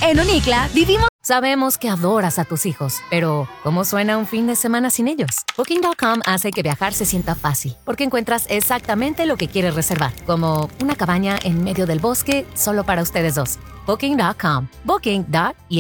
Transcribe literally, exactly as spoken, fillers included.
En Unicla vivimos... Sabemos que adoras a tus hijos, pero ¿cómo suena un fin de semana sin ellos? Booking punto com hace que viajar se sienta fácil, porque encuentras exactamente lo que quieres reservar, como una cabaña en medio del bosque solo para ustedes dos. Booking punto com. Booking punto com.